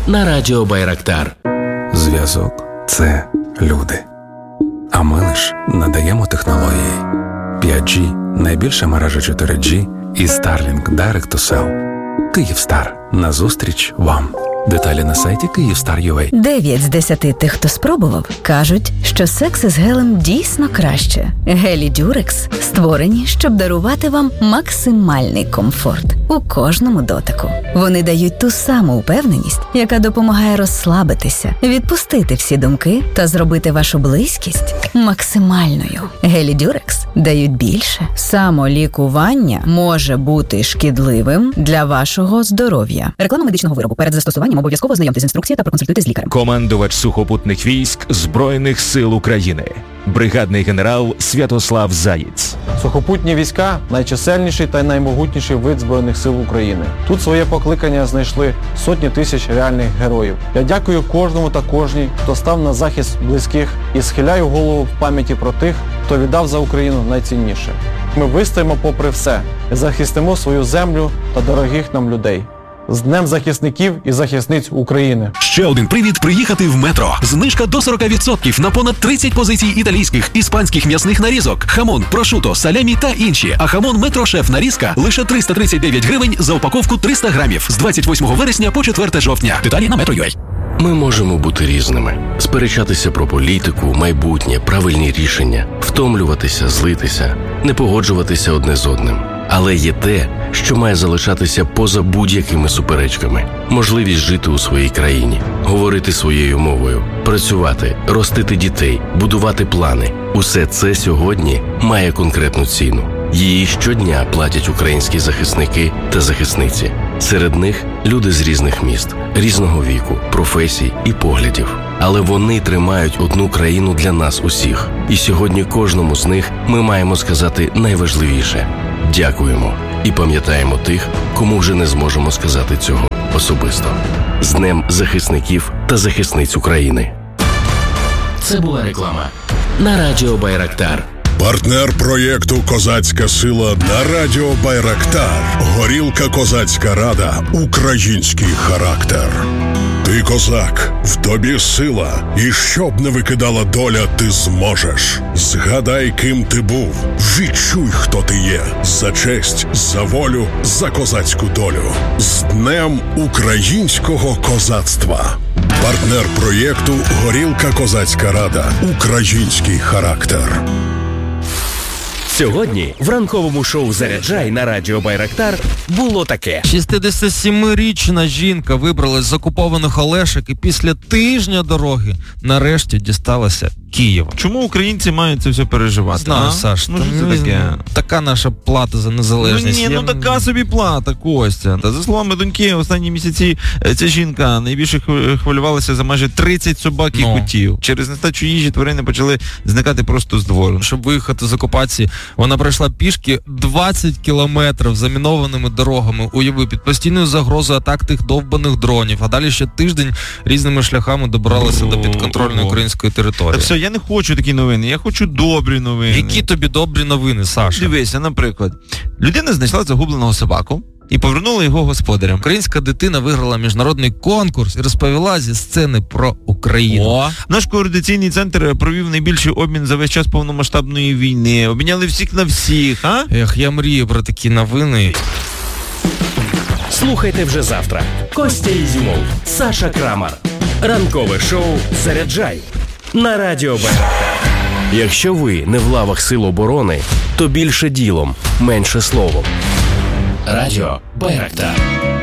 на радіо Байрактар. Зв'язок – це люди. А ми лиш надаємо технології. 5G – найбільша мережа 4G і Starlink Direct to Cell. Київстар. Назустріч вам. Деталі на сайті Kyivstar.ua. 9 з 10 тих, хто спробував, кажуть, що секс із гелем дійсно краще. Гелі Дюрекс створені, щоб дарувати вам максимальний комфорт у кожному дотику. Вони дають ту саму впевненість, яка допомагає розслабитися, відпустити всі думки та зробити вашу близькість максимальною. Гелі Дюрекс дають більше. Самолікування може бути шкідливим для вашого здоров'я. Реклама медичного виробу. Перед застосуванням обов'язково ознайомтесь з інструкцією та проконсультуйтесь з лікарем. Командувач сухопутних військ Збройних сил України. Бригадний генерал Святослав Заєць. Сухопутні війська – найчисельніший та наймогутніший вид Збройних сил України. Тут своє покликання знайшли сотні тисяч реальних героїв. Я дякую кожному та кожній, хто став на захист близьких, і схиляю голову в пам'яті про тих, хто віддав за Україну найцінніше. Ми вистоїмо попри все і захистимо свою землю та дорогих нам людей. З Днем захисників і захисниць України. Ще один привід приїхати в Метро. Знижка до 40% на понад 30 позицій італійських, іспанських м'ясних нарізок, хамон, прошуто, салямі та інші. А хамон Метро Шеф нарізка лише 339 гривень за упаковку 300 грамів з 28 вересня по 4 жовтня. Деталі на Metro.ua. Ми можемо бути різними. Сперечатися про політику, майбутнє, правильні рішення, втомлюватися, злитися, не погоджуватися одне з одним. Але є те, що має залишатися поза будь-якими суперечками. Можливість жити у своїй країні, говорити своєю мовою, працювати, ростити дітей, будувати плани. Усе це сьогодні має конкретну ціну. Її щодня платять українські захисники та захисниці. Серед них люди з різних міст, різного віку, професій і поглядів. Але вони тримають одну країну для нас усіх. І сьогодні кожному з них ми маємо сказати найважливіше – дякуємо. І пам'ятаємо тих, кому вже не зможемо сказати цього особисто. З Днем захисників та захисниць України. Це була реклама на радіо Байрактар. Партнер проєкту «Козацька сила» на радіо Байрактар. Горілка «Козацька рада». Український характер. Ти козак, в тобі сила, і щоб не викидала доля, ти зможеш. Згадай, ким ти був, відчуй, хто ти є. За честь, за волю, за козацьку долю. З Днем українського козацтва. Партнер проєкту «Горілка «Козацька рада». Український характер. Сьогодні в ранковому шоу «Заряджай» на радіо Байрактар було таке. 67-річна жінка вибралась з окупованих Олешок і після тижня дороги нарешті дісталася Києва. Чому українці мають це все переживати? Знаю, Саш, ну що це таке? Така наша плата за незалежність. Ну ні, така собі плата, Костя. Та за словами доньки, останні місяці ця жінка найбільше хвилювалася за майже 30 собак і котів. Через нестачу їжі тварини почали зникати просто з двору. Щоб виїхати з окупації, вона пройшла пішки 20 кілометрів замінованими дорогами, уяви, під постійною загрозою атак тих довбаних дронів, а далі ще тиждень різними шляхами добиралася до підконтрольної української території. Та все, я не хочу такі новини, я хочу добрі новини. Які тобі добрі новини, Саша? Дивися, наприклад, людина знайшла загубленого собаку і повернула його господарям. Українська дитина виграла міжнародний конкурс і розповіла зі сцени про Україну. Наш координаційний центр провів найбільший обмін за весь час повномасштабної війни. Обміняли всіх на всіх, а? Я мрію про такі новини. Слухайте вже завтра. Костя Ізюмов, Саша Крамар. Ранкове шоу «Заряджай» на радіо Байрактар. Якщо ви не в лавах Сил оборони, то більше ділом, менше словом. Радіо Байрактар.